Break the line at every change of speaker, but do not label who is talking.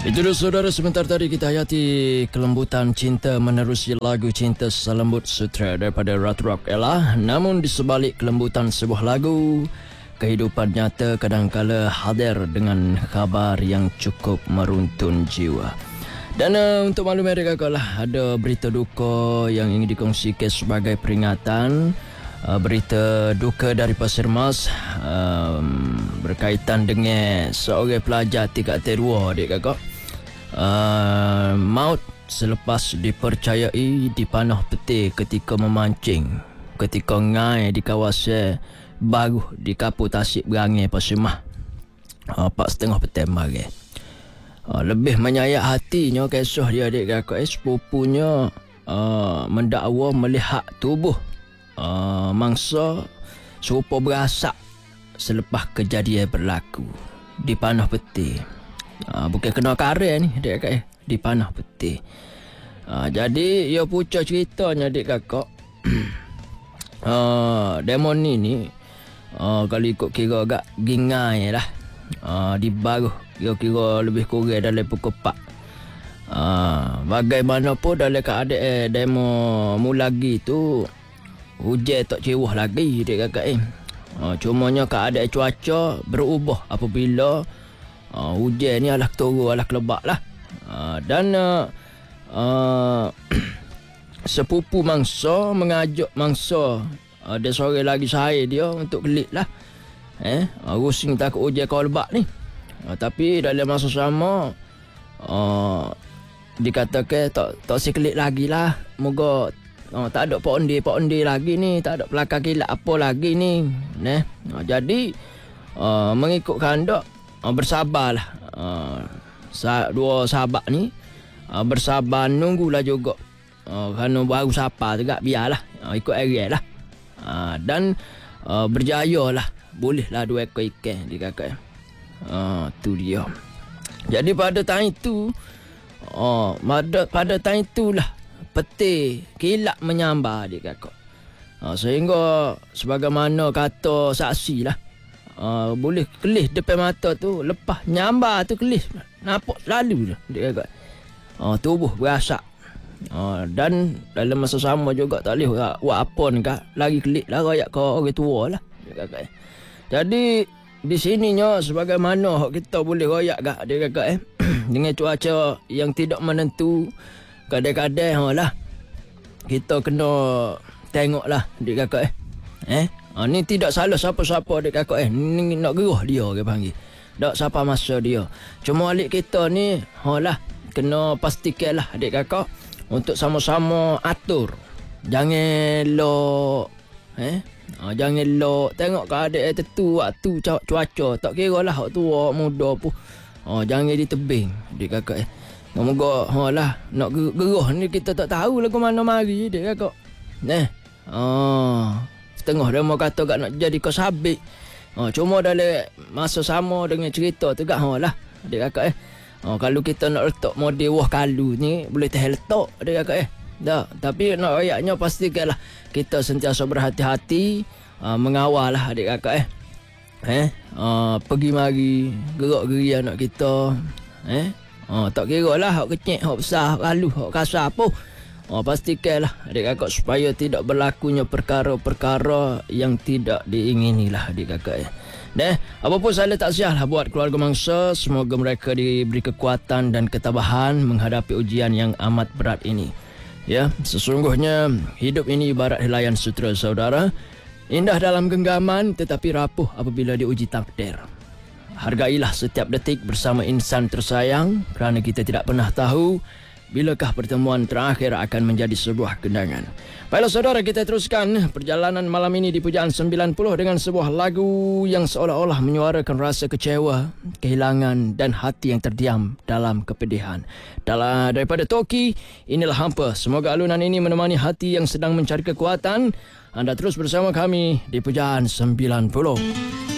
Itu dia saudara, sebentar tadi kita hayati kelembutan cinta menerusi lagu Cinta Selembut Sutra daripada Ratu Rock Ella. Namun di sebalik kelembutan sebuah lagu, kehidupan nyata kadangkala hadir dengan khabar yang cukup meruntun jiwa. Dan untuk maklum mereka lah, ada berita duka yang ingin dikongsikan sebagai peringatan. Berita duka dari Pasir Mas berkaitan dengan seorang pelajar tingkat T2 adik kakak. Maut selepas dipercayai dipanah peti ketika memancing ketika ngai di kawasan baru di Kapur Tasik Berangai Pasir Mas 4:30 petang pagi. Lebih menyayak hatinya kisah dia adik kakak. Sepupunya mendakwa melihat tubuh mangsa serupa berasak selepas kejadian berlaku di panah peti. Bukan kena karet ni adik kakak di panah peti. Jadi ia pucuk ceritanya adik kakak. Demon ni kalau ikut kira agak gingai lah. Di baru kira lebih kurang dalam pukul 4. Bagaimanapun dalam keadaan demo mulagi tu hujan tak cerah lagi adik kakak cumanya keadaan cuaca berubah apabila hujan ni alah turun alah kelebak lah. Dan sepupu mangsa mengajak mangsa ada seorang lagi sahaya dia untuk kelik lah. Rusing takut hujan kau lebak ni. Tapi dalam masa sama dikatakan tak sekelik lagi lah. Moga tak ada pondi lagi ni, tak ada pelakar kilat apa lagi ni. Jadi mengikut kehendak bersabarlah. Dua sahabat ni bersabar nunggulah juga. Kerana baru sapa tegak biarlah ikut area lah. Dan berjayalah, bolehlah 2 ekor ikan di kakak. Tu dia. Jadi pada time itu pada time itulah peti kilat menyambar adik kakak. Sehingga sebagaimana kata saksi lah, boleh kelih depan mata tu, lepas nyambar tu kelih nampak selalu je adik kakak. Tubuh berasak. Dan dalam masa sama juga tak boleh buat apa ni kak, lagi kelih lah rakyat ke orang tua lah adik kakak. Jadi di sininya sebagaimana kita boleh royak gak adik kakak dengan cuaca yang tidak menentu, kadang-kadang lah kita kena tengok lah adik kakak ni tidak salah siapa-siapa adik kakak ni nak geruh dia orang panggil. Tak siapa masa dia. Cuma alik kita ni lah kena pastikan lah adik kakak untuk sama-sama atur. Jangan lok jangan lok tengok keadaan tertentu waktu cuaca tak kira lah hak tua muda pun. Jangan ditebing adik kakak moga lah nak geruh ni kita tak tahu lah ke mana mari adik kakak. Setengah dia mau kata gak nak jadi kau sabik. Cuma dalam masa sama dengan cerita tu gak lah adik kakak kalau kita nak letak model wah kalu ni boleh tahan letak adik kakak dah. Tapi nak ayatnya pastikanlah kita sentiasa berhati-hati, mengawal lah adik kakak pergi mari gerak-geri anak kita tak kira lah hak kecil, hak besar, hak kalu, hak kasar apa. Pastikanlah adik kakak supaya tidak berlakunya perkara-perkara yang tidak diingini lah adik kakak apapun saya takziah lah buat keluarga mangsa. Semoga mereka diberi kekuatan dan ketabahan menghadapi ujian yang amat berat ini. Sesungguhnya hidup ini ibarat helaian sutra saudara, indah dalam genggaman tetapi rapuh apabila diuji takdir. Hargailah setiap detik bersama insan tersayang kerana kita tidak pernah tahu bilakah pertemuan terakhir akan menjadi sebuah kenangan. Baiklah saudara, kita teruskan perjalanan malam ini di Pujaan 90 dengan sebuah lagu yang seolah-olah menyuarakan rasa kecewa, kehilangan dan hati yang terdiam dalam kepedihan. Daripada Toki, inilah Hampa. Semoga alunan ini menemani hati yang sedang mencari kekuatan. Anda terus bersama kami di Pujaan 90.